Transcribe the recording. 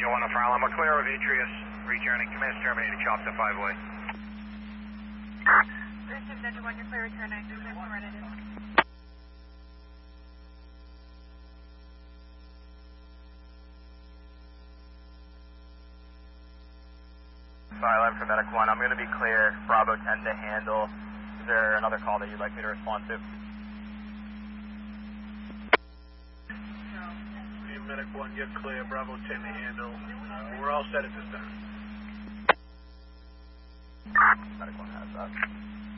Tango 1 for Alamo, clear of Atrius, returning, commence terminated, chops at 5-way. Resistance Delta 1, you're clear, returning, terminated. Silent for Medic 1, I'm going to be clear, Bravo 10 to handle. Is there another call that you'd like me to respond to? Medic 1, you're clear, Bravo 10 to handle. We're all set at this time. Medic 1 has that.